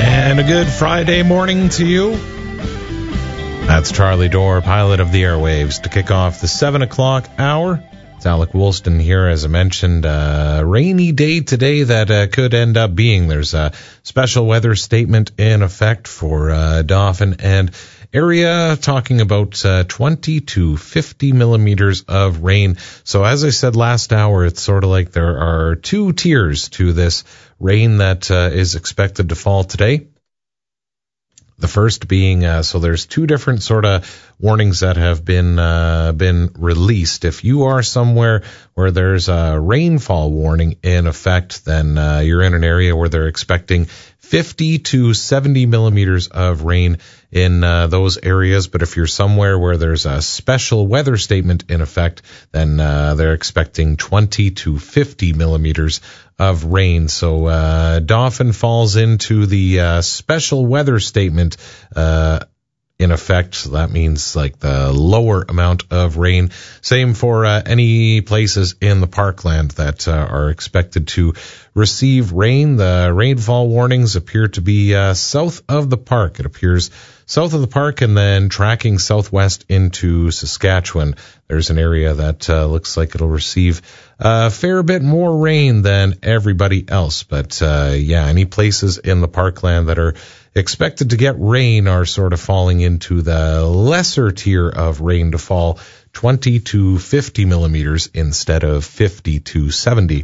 And a good Friday morning to you. That's Charlie Dorr, pilot of the airwaves, to kick off the 7 o'clock hour. It's Alec Woolston here, as I mentioned. Rainy day today that could end up being. There's a special weather statement in effect for Dauphin and area, talking about 20 to 50 millimeters of rain. So as I said last hour, it's sort of like there are two tiers to this rain that is expected to fall today. The first being, so there's two different sort of warnings that have been released. If you are somewhere where there's a rainfall warning in effect, then you're in an area where they're expecting 50 to 70 millimeters of rain in those areas. But if you're somewhere where there's a special weather statement in effect, then they're expecting 20 to 50 millimeters of rain. So Dauphin falls into the special weather statement in effect. So that means like the lower amount of rain. Same for any places in the parkland that are expected to receive rain. The rainfall warnings appear to be south of the park. It appears south of the park and then tracking southwest into Saskatchewan. There's an area that looks like it'll receive a fair bit more rain than everybody else. But any places in the parkland that are expected to get rain are sort of falling into the lesser tier of rain to fall, 20 to 50 millimeters instead of 50 to 70.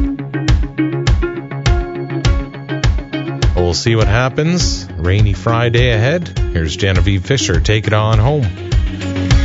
We'll see what happens. Rainy Friday ahead. Here's Genevieve Fisher. Take it on home.